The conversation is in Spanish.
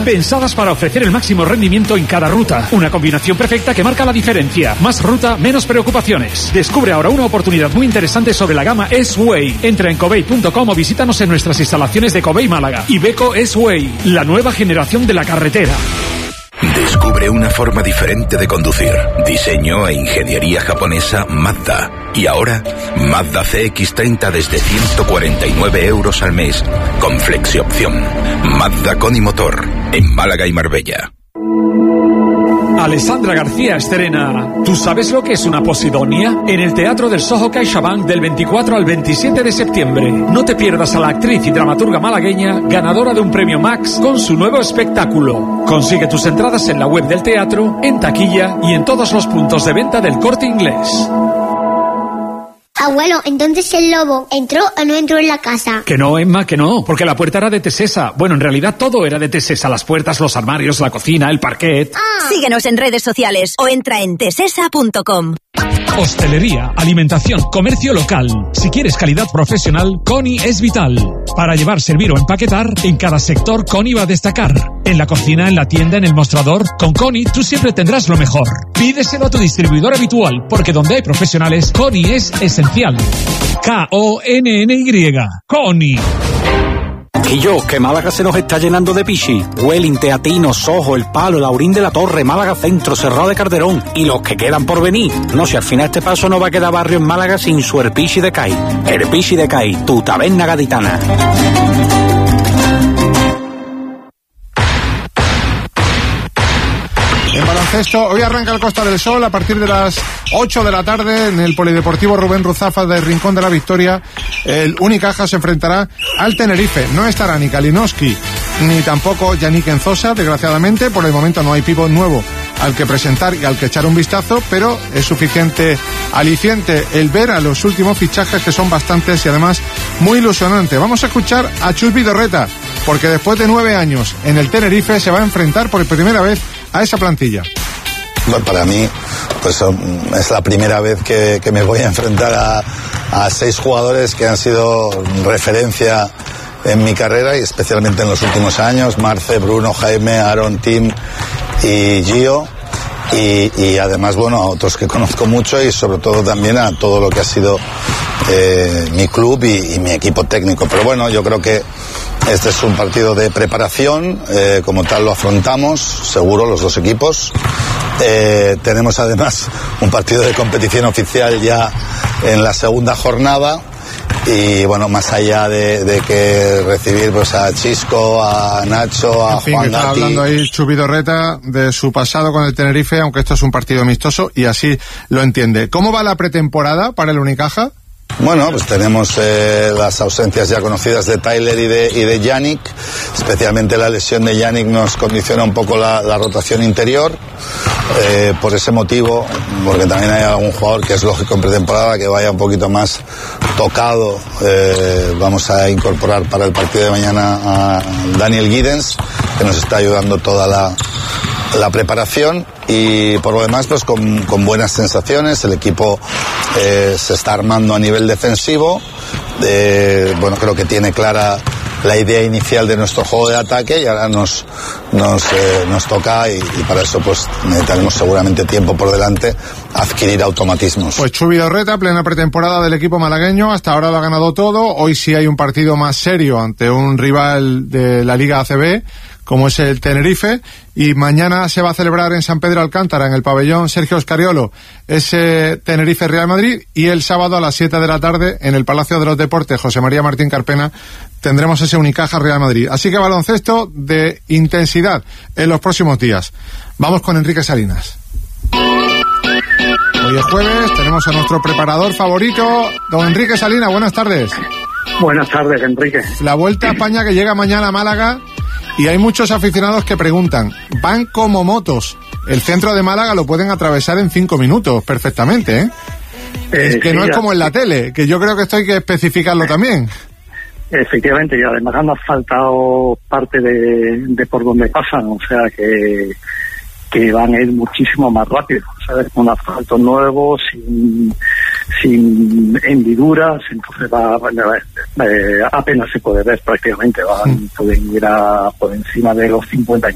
pensadas para ofrecer el máximo rendimiento en cada ruta. Una combinación perfecta que marca la diferencia. Más ruta, menos preocupaciones. Descubre ahora una oportunidad muy interesante sobre la gama S-Way. Entra en covey.com o visítanos en nuestras instalaciones de Covey Málaga. Iveco S-Way, la nueva generación de la carretera. Descubre una forma diferente de conducir. Diseño e ingeniería japonesa Mazda. Y ahora, Mazda CX-30 desde 149 € al mes, con flexi-opción. Mazda con y motor, en Málaga y Marbella. Alessandra García estrena ¿Tú sabes lo que es una posidonia? En el Teatro del Soho CaixaBank del 24 al 27 de septiembre. No te pierdas a la actriz y dramaturga malagueña ganadora de un premio Max con su nuevo espectáculo. Consigue tus entradas en la web del teatro, en taquilla y en todos los puntos de venta del Corte Inglés. Abuelo, entonces el lobo ¿entró o no entró en la casa? Que no, Emma, que no, porque la puerta era de Tesesa. Bueno, en realidad todo era de Tesesa, las puertas, los armarios, la cocina, el parquet. Síguenos en redes sociales o entra en tesesa.com. Hostelería, alimentación, comercio local. Si quieres calidad profesional, Coni es vital. Para llevar, servir o empaquetar, en cada sector Coni va a destacar. En la cocina, en la tienda, en el mostrador, con Coni tú siempre tendrás lo mejor. Pídeselo a tu distribuidor habitual, porque donde hay profesionales, Coni es esencial. K-O-N-N-Y. Coni. Y yo, que Málaga se nos está llenando de pichi. Huelin, Teatino, Sojo, El Palo, Laurín de la Torre, Málaga Centro, Cerrado de Calderón y los que quedan por venir. No, si al final este paso no va a quedar barrio en Málaga sin su Herpichi de Cai. Herpichi de Cai, tu taberna gaditana. En baloncesto, hoy arranca el Costa del Sol a partir de las 8 de la tarde en el Polideportivo Rubén Ruzafa de Rincón de la Victoria. El Unicaja se enfrentará al Tenerife. No estará ni Kalinowski ni tampoco Yannick Enzosa, desgraciadamente. Por el momento no hay pívot nuevo al que presentar y al que echar un vistazo, pero es suficiente aliciente el ver a los últimos fichajes, que son bastantes y además muy ilusionantes. Vamos a escuchar a Chus Vidorreta, porque después de 9 años en el Tenerife se va a enfrentar por primera vez a esa plantilla. Bueno, para mí pues es la primera vez que me voy a enfrentar a 6 jugadores que han sido referencia en mi carrera y especialmente en los últimos años: Marce, Bruno, Jaime, Aaron, Tim y Gio, y además, bueno, a otros que conozco mucho y sobre todo también a todo lo que ha sido mi club y mi equipo técnico. Pero bueno, yo creo que este es un partido de preparación, como tal lo afrontamos, seguro, los dos equipos. Tenemos además un partido de competición oficial ya en la segunda jornada. Y bueno, más allá de que recibir pues a Chisco, a Nacho, a Juan Gatti. Está hablando ahí Chus Vidorreta de su pasado con el Tenerife, aunque esto es un partido amistoso y así lo entiende. ¿Cómo va la pretemporada para el Unicaja? Bueno, pues tenemos las ausencias ya conocidas de Tyler y de Yannick. Especialmente la lesión de Yannick nos condiciona un poco la rotación interior. Por ese motivo, porque también hay algún jugador que es lógico en pretemporada que vaya un poquito más tocado, vamos a incorporar para el partido de mañana a Daniel Giddens, que nos está ayudando toda la preparación. Y por lo demás, pues con buenas sensaciones. El equipo se está armando a nivel defensivo. Bueno, creo que tiene clara la idea inicial de nuestro juego de ataque y ahora nos toca y para eso pues necesitaremos seguramente tiempo por delante adquirir automatismos. Pues Chus Vidorreta, plena pretemporada del equipo malagueño, hasta ahora lo ha ganado todo. Hoy sí hay un partido más serio ante un rival de la Liga ACB como es el Tenerife, y mañana se va a celebrar en San Pedro Alcántara, en el pabellón Sergio Scariolo, ese Tenerife Real Madrid, y el sábado a las 7 de la tarde en el Palacio de los Deportes José María Martín Carpena tendremos ese Unicaja Real Madrid. Así que baloncesto de intensidad en los próximos días. Vamos con Enrique Salinas. Hoy es jueves, tenemos a nuestro preparador favorito, don Enrique Salinas. Buenas tardes. Buenas tardes, Enrique. La Vuelta a España que llega mañana a Málaga, y hay muchos aficionados que preguntan, van como motos. El centro de Málaga lo pueden atravesar en 5 minutos perfectamente, ¿eh? Es que sí, no es como en la tele, que yo creo que esto hay que especificarlo también. Efectivamente, y además han asfaltado parte de por donde pasan, o sea que van a ir muchísimo más rápido, ¿sabes? Un asfalto nuevo, sin hendiduras, entonces apenas se puede ver prácticamente, pueden ir por encima de los 50